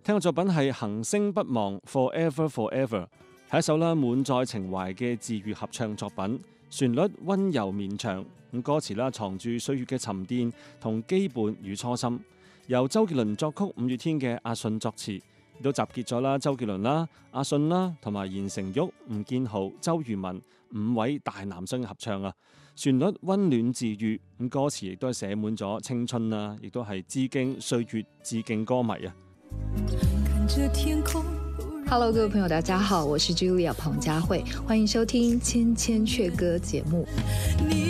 聽嘅作品係行星不忘 Forever Forever， 係一首啦滿載情懷嘅治癒合唱作品，旋律溫柔綿長，歌詞啦藏住歲月嘅沉澱同羈絆與初心。由周杰倫作曲，五月天嘅阿信作詞，亦都集結咗啦周杰倫啦、阿信啦同埋言承旭、吳建豪、周渝民5位大男生嘅合唱啊！旋律溫暖治癒，歌詞亦都係寫滿咗青春啦，亦都係致敬歲月、致敬歌迷啊 ！Hello， 各位朋友，大家好，我是 Julia 彭佳慧，歡迎收聽《千千闕歌》節目。